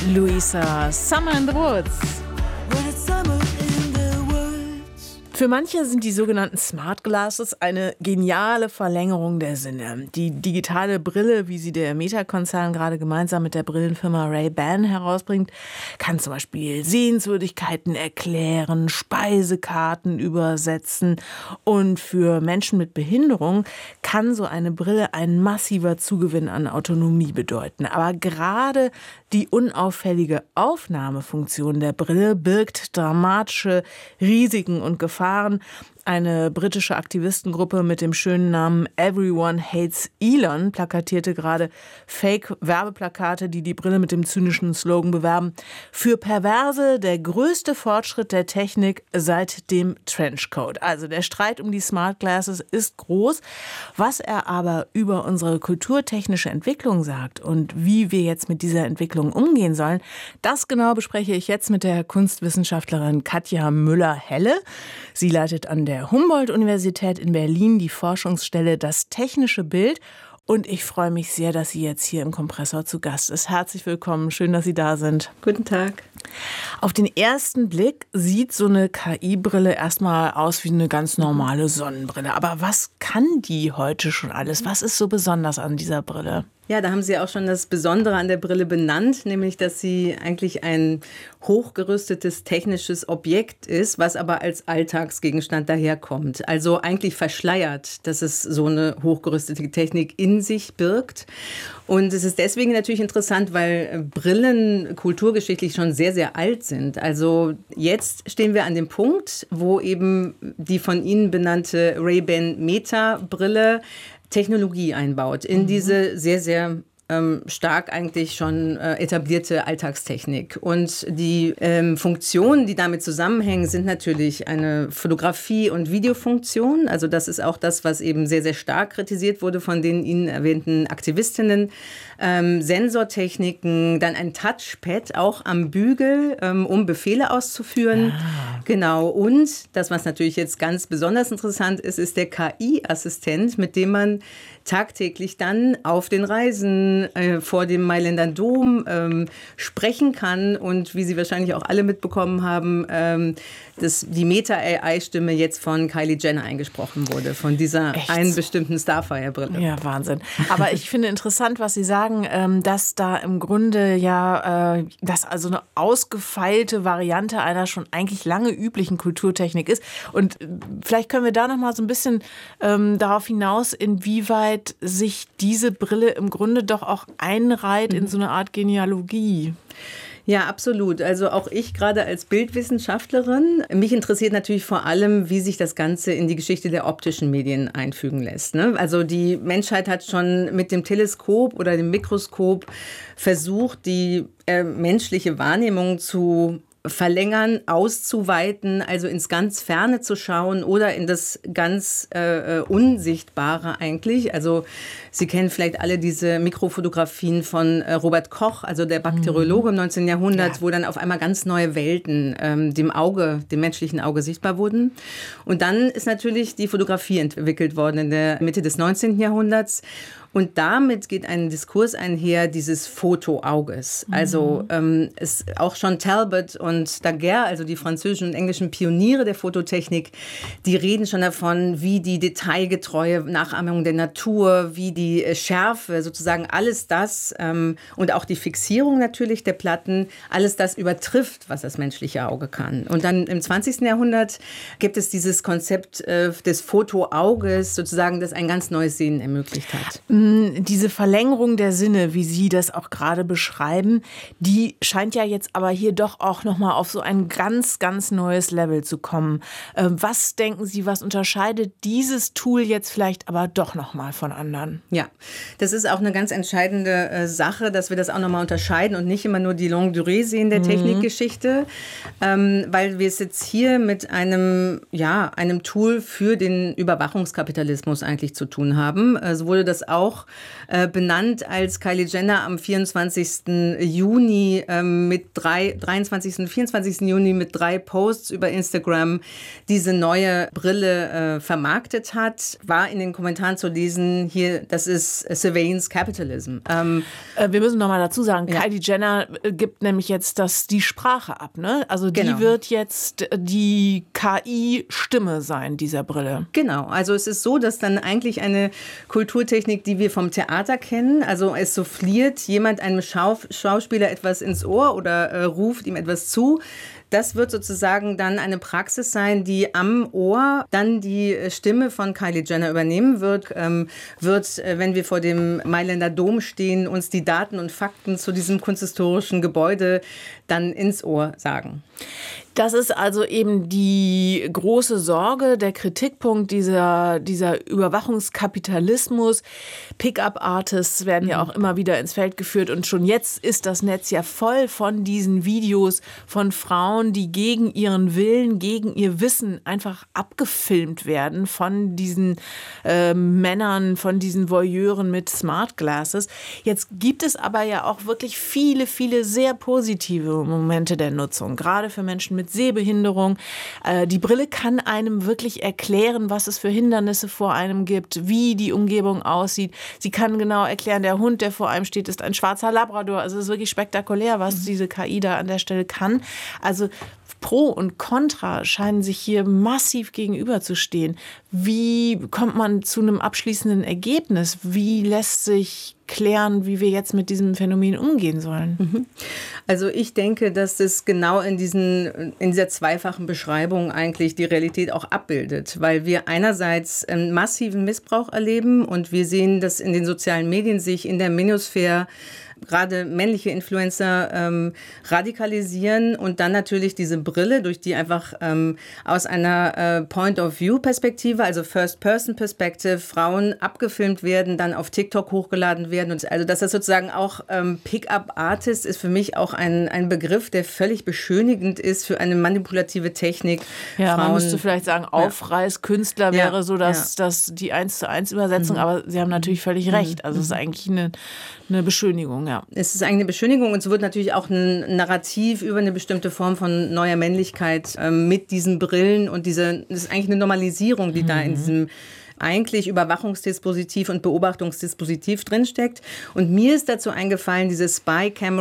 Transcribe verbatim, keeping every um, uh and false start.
Louisa, Summer in the Woods. Für manche sind die sogenannten Smart Glasses eine geniale Verlängerung der Sinne. Die digitale Brille, wie sie der Meta-Konzern gerade gemeinsam mit der Brillenfirma Ray-Ban herausbringt, kann zum Beispiel Sehenswürdigkeiten erklären, Speisekarten übersetzen. Und für Menschen mit Behinderung kann so eine Brille ein massiver Zugewinn an Autonomie bedeuten. Aber gerade die unauffällige Aufnahmefunktion der Brille birgt dramatische Risiken und Gefahren. Eine britische Aktivistengruppe mit dem schönen Namen Everyone Hates Elon plakatierte gerade Fake-Werbeplakate, die die Brille mit dem zynischen Slogan bewerben: Für Perverse der größte Fortschritt der Technik seit dem Trenchcoat. Also der Streit um die Smart Glasses ist groß. Was er aber über unsere kulturtechnische Entwicklung sagt und wie wir jetzt mit dieser Entwicklung umgehen sollen, das genau bespreche ich jetzt mit der Kunstwissenschaftlerin Katja Müller-Helle. Sie leitet an der Humboldt-Universität in Berlin die Forschungsstelle Das technische Bild. Und ich freue mich sehr, dass sie jetzt hier im Kompressor zu Gast ist. Herzlich willkommen, schön, dass Sie da sind. Guten Tag. Auf den ersten Blick sieht so eine K I-Brille erstmal aus wie eine ganz normale Sonnenbrille. Aber was kann die heute schon alles? Was ist so besonders an dieser Brille? Ja, da haben Sie auch schon das Besondere an der Brille benannt, nämlich, dass sie eigentlich ein hochgerüstetes technisches Objekt ist, was aber als Alltagsgegenstand daherkommt. Also eigentlich verschleiert, dass es so eine hochgerüstete Technik in sich birgt. Und es ist deswegen natürlich interessant, weil Brillen kulturgeschichtlich schon sehr, sehr alt sind. Also jetzt stehen wir an dem Punkt, wo eben die von Ihnen benannte Ray-Ban Meta-Brille Technologie einbaut in diese sehr, sehr ähm, stark eigentlich schon äh, etablierte Alltagstechnik. Und die ähm, Funktionen, die damit zusammenhängen, sind natürlich eine Fotografie- und Videofunktion. Also das ist auch das, was eben sehr, sehr stark kritisiert wurde von den Ihnen erwähnten Aktivistinnen. Ähm, Sensortechniken, dann ein Touchpad auch am Bügel, ähm, um Befehle auszuführen. Ah. Genau. Und das, was natürlich jetzt ganz besonders interessant ist, ist der K I-Assistent, mit dem man tagtäglich dann auf den Reisen äh, vor dem Mailänder Dom ähm, sprechen kann. Und wie Sie wahrscheinlich auch alle mitbekommen haben, ähm, dass die Meta-A I-Stimme jetzt von Kylie Jenner eingesprochen wurde, von dieser Echt? einen bestimmten Starfire-Brille. Ja, Wahnsinn. Aber ich finde interessant, was Sie sagen, ähm, dass da im Grunde ja, äh, das also eine ausgefeilte Variante einer schon eigentlich lange üblichen Kulturtechnik ist. Und äh, vielleicht können wir da noch mal so ein bisschen ähm, darauf hinaus, inwieweit sich diese Brille im Grunde doch auch einreiht in so eine Art Genealogie. Ja, absolut. Also auch ich gerade als Bildwissenschaftlerin, mich interessiert natürlich vor allem, wie sich das Ganze in die Geschichte der optischen Medien einfügen lässt. Ne? Also die Menschheit hat schon mit dem Teleskop oder dem Mikroskop versucht, die äh, menschliche Wahrnehmung zu verlängern, auszuweiten, also ins ganz Ferne zu schauen oder in das ganz äh, Unsichtbare eigentlich. Also Sie kennen vielleicht alle diese Mikrofotografien von äh, Robert Koch, also der Bakteriologe im neunzehnten Jahrhundert, ja. wo dann auf einmal ganz neue Welten ähm, dem Auge, dem menschlichen Auge sichtbar wurden. Und dann ist natürlich die Fotografie entwickelt worden in der Mitte des neunzehnten Jahrhunderts. Und damit geht ein Diskurs einher dieses Fotoauges. Mhm. Also ähm, es, auch schon Talbot und Daguerre, also die französischen und englischen Pioniere der Fototechnik, die reden schon davon, wie die detailgetreue Nachahmung der Natur, wie die äh, Schärfe, sozusagen alles das ähm, und auch die Fixierung natürlich der Platten, alles das übertrifft, was das menschliche Auge kann. Und dann im zwanzigsten Jahrhundert gibt es dieses Konzept äh, des Fotoauges, sozusagen, das ein ganz neues Sehen ermöglicht hat. Diese Verlängerung der Sinne, wie Sie das auch gerade beschreiben, die scheint ja jetzt aber hier doch auch nochmal auf so ein ganz, ganz neues Level zu kommen. Was denken Sie, was unterscheidet dieses Tool jetzt vielleicht aber doch nochmal von anderen? Ja, das ist auch eine ganz entscheidende Sache, dass wir das auch nochmal unterscheiden und nicht immer nur die Longue Durée sehen der mhm. Technikgeschichte, weil wir es jetzt hier mit einem, ja, einem Tool für den Überwachungskapitalismus eigentlich zu tun haben. So wurde das auch auch äh, benannt, als Kylie Jenner am vierundzwanzigsten Juni ähm, mit drei, dreiundzwanzigsten, vierundzwanzigsten Juni mit drei Posts über Instagram diese neue Brille äh, vermarktet hat, war in den Kommentaren zu lesen, hier, das ist Surveillance Capitalism. Ähm, äh, wir müssen noch mal dazu sagen, ja. Kylie Jenner gibt nämlich jetzt das, die Sprache ab, ne? Also die genau. wird jetzt die K I-Stimme sein, dieser Brille. Genau, also es ist so, dass dann eigentlich eine Kulturtechnik, die wir vom Theater kennen, also es souffliert jemand einem Schau- Schauspieler etwas ins Ohr oder äh, ruft ihm etwas zu. Das wird sozusagen dann eine Praxis sein, die am Ohr dann die Stimme von Kylie Jenner übernehmen wird, ähm, wird, äh, wenn wir vor dem Mailänder Dom stehen, uns die Daten und Fakten zu diesem kunsthistorischen Gebäude dann ins Ohr sagen. Das ist also eben die große Sorge, der Kritikpunkt dieser, dieser Überwachungskapitalismus. Pickup-Artists werden ja auch immer wieder ins Feld geführt und schon jetzt ist das Netz ja voll von diesen Videos von Frauen, die gegen ihren Willen, gegen ihr Wissen einfach abgefilmt werden von diesen äh, Männern, von diesen Voyeuren mit Smart Glasses. Jetzt gibt es aber ja auch wirklich viele, viele sehr positive Momente der Nutzung, gerade für Menschen mit mit Sehbehinderung. Äh, die Brille kann einem wirklich erklären, was es für Hindernisse vor einem gibt, wie die Umgebung aussieht. Sie kann genau erklären, der Hund, der vor einem steht, ist ein schwarzer Labrador. Also es ist wirklich spektakulär, was diese K I da an der Stelle kann. Also Pro und Contra scheinen sich hier massiv gegenüberzustehen. Wie kommt man zu einem abschließenden Ergebnis? Wie lässt sich klären, wie wir jetzt mit diesem Phänomen umgehen sollen? Also ich denke, dass das genau in, diesen, in dieser zweifachen Beschreibung eigentlich die Realität auch abbildet, weil wir einerseits einen massiven Missbrauch erleben und wir sehen, dass in den sozialen Medien sich in der Manosphere gerade männliche Influencer ähm, radikalisieren und dann natürlich diese Brille, durch die einfach ähm, aus einer äh, Point-of-View-Perspektive, also First-Person-Perspective, Frauen abgefilmt werden, dann auf TikTok hochgeladen werden. Und also dass das sozusagen auch ähm, Pick-up-Artist ist für mich auch ein, ein Begriff, der völlig beschönigend ist für eine manipulative Technik. Ja, Frauen, man müsste vielleicht sagen, Aufreißkünstler wäre ja, so dass, ja. dass die eins zu eins Übersetzung, mhm. aber Sie haben natürlich völlig recht. Also es ist eigentlich eine, eine Beschönigung, ja. Es ist eigentlich eine Beschönigung und es wird natürlich auch ein Narrativ über eine bestimmte Form von neuer Männlichkeit ähm, mit diesen Brillen und diese, das ist eigentlich eine Normalisierung, die mhm. da in diesem eigentlich Überwachungsdispositiv und Beobachtungsdispositiv drinsteckt. Und mir ist dazu eingefallen, diese Spy Camera